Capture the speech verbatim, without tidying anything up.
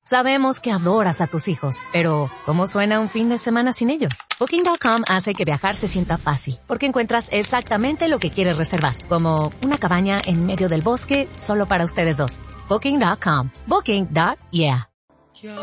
Sabemos que adoras a tus hijos, pero ¿cómo suena un fin de semana sin ellos? Booking punto com hace que viajar se sienta fácil, porque encuentras exactamente lo que quieres reservar, como una cabaña en medio del bosque solo para ustedes dos. Booking punto com. Booking. Yeah.